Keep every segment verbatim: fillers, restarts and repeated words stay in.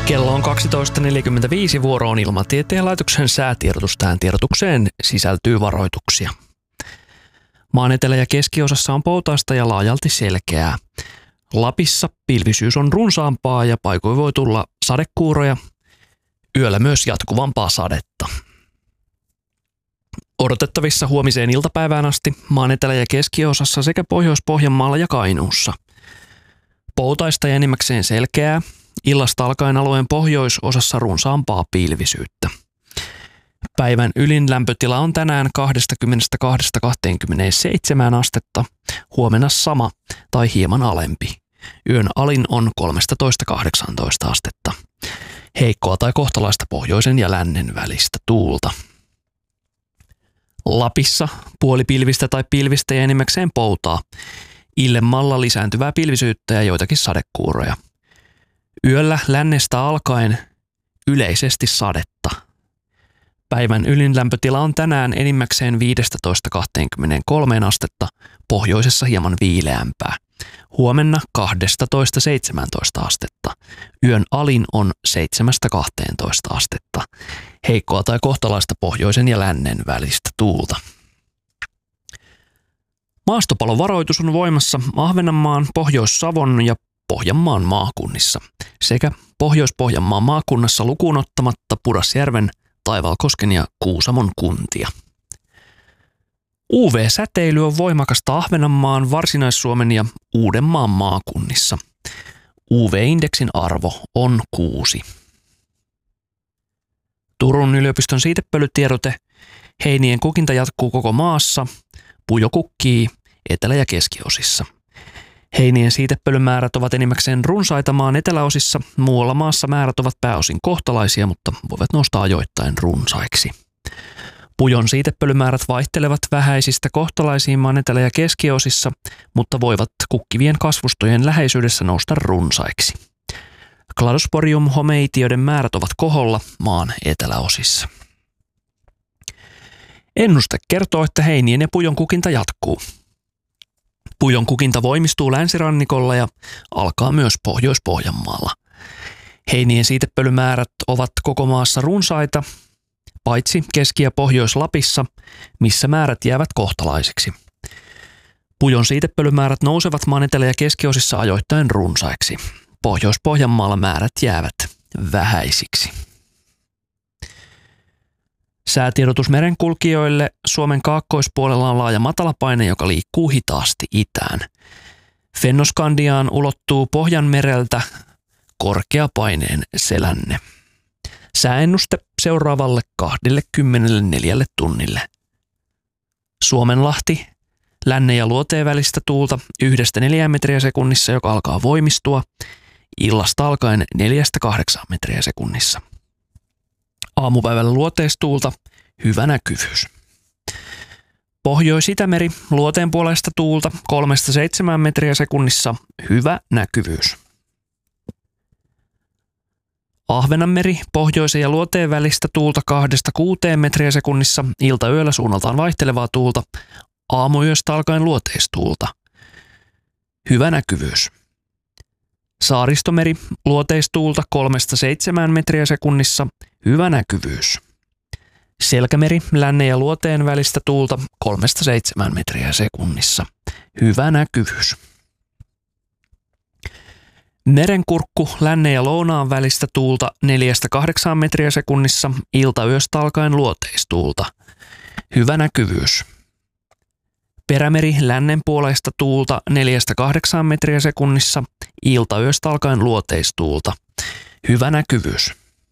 Kello on kaksitoista neljäkymmentäviisi, vuoro on Ilmatieteen laitoksen säätiedotus. Tähän tiedotukseen sisältyy varoituksia. Maan etelä- ja keskiosassa on poutaista ja laajalti selkeää. Lapissa pilvisyys on runsaampaa ja paikoin voi tulla sadekuuroja. Yöllä myös jatkuvampaa sadetta. Odotettavissa huomiseen iltapäivään asti maan etelä- ja keskiosassa sekä Pohjois-Pohjanmaalla ja Kainuussa. Poutaista ja enimmäkseen selkeää. Illasta alkaen alueen pohjoisosassa runsaampaa pilvisyyttä. Päivän ylin lämpötila on tänään kaksikymmentäkaksi kaksikymmentäseitsemän astetta, huomenna sama tai hieman alempi. Yön alin on kolmetoista kahdeksantoista astetta. Heikkoa tai kohtalaista pohjoisen ja lännen välistä tuulta. Lapissa puolipilvistä tai pilvistä ja enimmäkseen poutaa. Illemmalla lisääntyvää pilvisyyttä ja joitakin sadekuuroja. Yöllä lännestä alkaen yleisesti sadetta. Päivän ylin lämpötila on tänään enimmäkseen viisitoista kaksikymmentäkolme astetta, pohjoisessa hieman viileämpää. Huomenna kaksitoista seitsemäntoista astetta. Yön alin on seitsemästä kahteentoista astetta. Heikkoa tai kohtalaista pohjoisen ja lännen välistä tuulta. Maastopalovaroitus on voimassa Ahvenanmaan, Pohjois-Savon ja Pohjanmaan maakunnissa sekä Pohjois-Pohjanmaan maakunnassa lukuun ottamatta Pudasjärven, Taivalkosken ja Kuusamon kuntia. U V-säteily on voimakasta Ahvenanmaan, Varsinais-Suomen ja Uudenmaan maakunnissa. U V-indeksin arvo on kuusi. Turun yliopiston siitepölytiedote. Heinien kukinta jatkuu koko maassa. Pujo kukkii etelä- ja keskiosissa. Heinien siitepölymäärät ovat enimmäkseen runsaita maan eteläosissa. Muualla maassa määrät ovat pääosin kohtalaisia, mutta voivat nousta ajoittain runsaiksi. Pujon siitepölymäärät vaihtelevat vähäisistä kohtalaisiin maan etelä- ja keskiosissa, mutta voivat kukkivien kasvustojen läheisyydessä nousta runsaiksi. Cladosporium homeitioiden määrät ovat koholla maan eteläosissa. Ennuste kertoo, että heinien ja pujon kukinta jatkuu. Pujon kukinta voimistuu länsirannikolla ja alkaa myös Pohjois-Pohjanmaalla. Heinien siitepölymäärät ovat koko maassa runsaita, paitsi Keski- ja Pohjois-Lapissa, missä määrät jäävät kohtalaisiksi. Pujon siitepölymäärät nousevat maan etelä- ja keskiosissa ajoittain runsaiksi. Pohjois-Pohjanmaalla määrät jäävät vähäisiksi. Säätiedotus merenkulkijoille. Suomen kaakkoispuolella on laaja matalapaine, joka liikkuu hitaasti itään. Fennoskandiaan ulottuu Pohjanmereltä korkeapaineen selänne. Sääennuste seuraavalle kaksikymmentäneljä tunnille. Suomenlahti, lännen ja luoteen välistä tuulta yhdestä neljään metriä sekunnissa, joka alkaa voimistua. Illasta alkaen neljästä kahdeksaan metriä sekunnissa. Aamupäivällä luoteistuulta, hyvä näkyvyys. Pohjois-Itämeri, luoteen puolesta tuulta kolmesta seitsemään metriä sekunnissa, hyvä näkyvyys. Ahvenanmeri, pohjoisen ja luoteen välistä tuulta kahdesta kuuteen metriä sekunnissa, ilta-yöllä suunnaltaan vaihtelevaa tuulta, aamuyöstä alkaen luoteistuulta, hyvä näkyvyys. Saaristomeri, luoteistuulta kolmesta seitsemään metriä sekunnissa, hyvä näkyvyys. Selkämeri, lännen ja luoteen välistä tuulta kolmesta seitsemään metriä sekunnissa, hyvä näkyvyys. Merenkurkku, lännen ja lounaan välistä tuulta neljästä kahdeksaan metriä sekunnissa, ilta-yöstä alkaen luoteistuulta, hyvä näkyvyys. Perämeri, lännen puoleista tuulta neljästä kahdeksaan metriä sekunnissa, ilta-yöstä alkaen luoteistuulta, hyvä näkyvyys.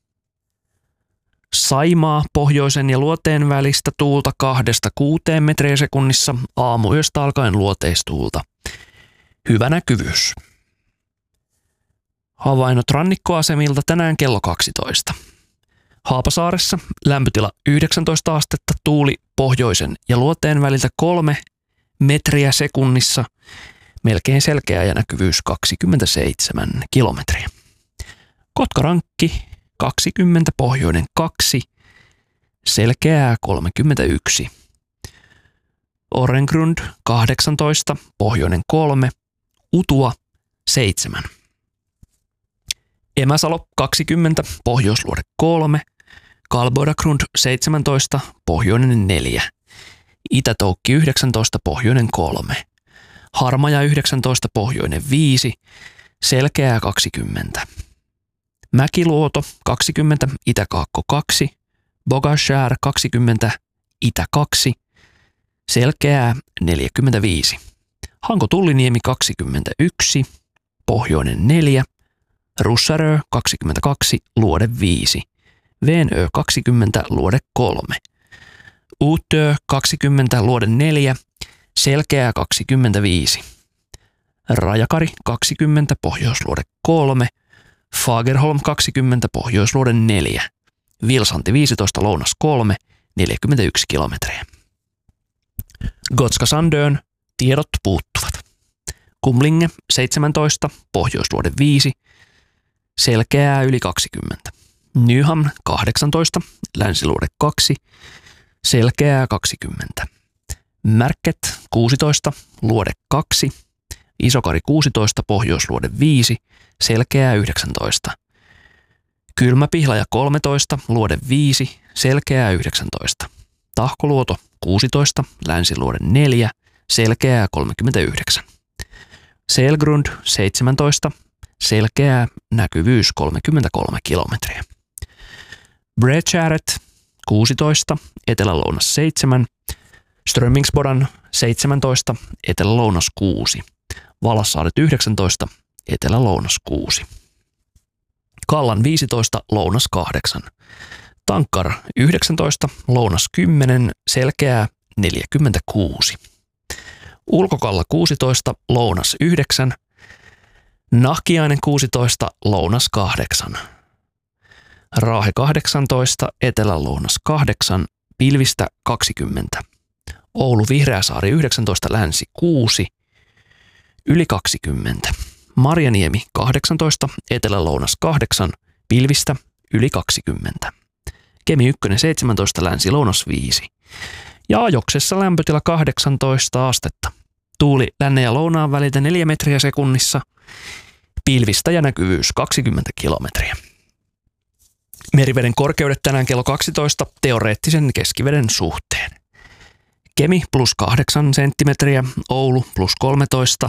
Saimaa, pohjoisen ja luoteen välistä tuulta kahdesta kuuteen metriä sekunnissa, aamuyöstä alkaen luoteistuulta, hyvä näkyvyys. Havainnot rannikkoasemilta tänään kello kaksitoista. Haapasaaressa lämpötila yhdeksäntoista astetta, tuuli pohjoisen ja luoteen väliltä kolme metriä sekunnissa, melkein selkeä ja näkyvyys kaksikymmentäseitsemän kilometriä. Kotkarankki kaksikymmentä, pohjoinen kaksi, selkeää kolmekymmentäyksi. Orrengrund kahdeksantoista, pohjoinen kolme, Utua seitsemän. Emäsalo kaksikymmentä, Pohjoisluode kolme, Kalbodagrund seitsemäntoista, Pohjoinen neljä, Itä-Toukki yhdeksäntoista, Pohjoinen kolme, Harmaja yhdeksäntoista, Pohjoinen viisi, Selkeää kaksikymmentä, Mäkiluoto kaksikymmentä, Itä-Kaakko kaksi, Bogashär kaksikymmentä, Itä kaksi, Selkeää neljäkymmentäviisi, Hanko-Tulliniemi kaksikymmentäyksi, Pohjoinen neljä, Russarö kaksikymmentäkaksi, Luode viisi, Venö kaksikymmentä, Luode kolme, Uutö kaksikymmentä, Luode neljä, Selkeää kaksikymmentäviisi, Rajakari kaksikymmentä, Pohjoisluode kolme, Fagerholm kaksikymmentä, Pohjoisluode neljä, Vilsanti viisitoista, Lounas kolme, neljäkymmentäyksi kilometriä. Gotska Sandön tiedot puuttuvat. Kumlinge seitsemäntoista, Pohjoisluode viisi, Selkeää yli kaksikymmentä. Nyhamn kahdeksantoista, Länsiluode kaksi, Selkeää kaksikymmentä. Märket kuusitoista, Luode kaksi, Isokari kuusitoista, Pohjoisluode viisi, Selkeää yhdeksäntoista. Kylmäpihlaja kolmetoista, Luode viisi, Selkeää yhdeksäntoista. Tahkoluoto kuusitoista, Länsiluode neljä, Selkeää kolmekymmentäyhdeksän. Selgrund seitsemäntoista, Selkeää näkyvyys kolmekymmentäkolme kilometriä. Bredkäret kuusitoista, Etelä-Lounas seitsemän, Strömingsbodan seitsemäntoista, Etelä-Lounas kuusi, Valassaaret yhdeksäntoista, Etelä-Lounas kuusi. Kallan viisitoista, Lounas kahdeksan, Tankkar yhdeksäntoista, Lounas kymmenen, Selkeää neljäkymmentäkuusi. Ulkokalla kuusitoista, Lounas yhdeksän, Nahkiainen kuusitoista, Lounas kahdeksan. Raahe kahdeksantoista, Etelä-Lounas kahdeksan, Pilvistä kaksikymmentä. Oulu Vihreäsaari yhdeksäntoista, Länsi kuusi, yli kaksikymmentä. Marjaniemi kahdeksantoista, Etelä-Lounas kahdeksan, Pilvistä yli kaksikymmentä. Kemi yksi seitsemäntoista, Länsi-Lounas viisi. Ja Ajoksessa lämpötila kahdeksantoista astetta. Tuuli lännen ja lounaan väliltä neljä metriä sekunnissa. Pilvistä ja näkyvyys kaksikymmentä kilometriä. Meriveden korkeudet tänään kello kaksitoista teoreettisen keskiveden suhteen. Kemi plus kahdeksan senttimetriä, Oulu plus kolmetoista,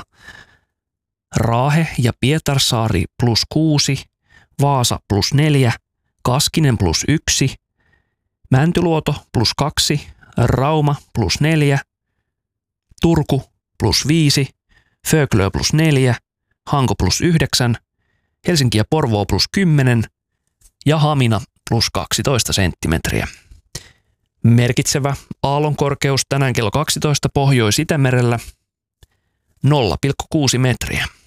Raahe ja Pietarsaari plus kuusi, Vaasa plus neljä, Kaskinen plus yksi, Mäntyluoto plus kaksi, Rauma plus neljä, Turku plus viisi, Föglö plus neljä, Hanko plus yhdeksän, Helsinki ja Porvoo plus kymmenen ja Hamina plus kaksitoista senttimetriä. Merkitsevä aallonkorkeus tänään kello kaksitoista Pohjois-Itämerellä nolla pilkku kuusi metriä.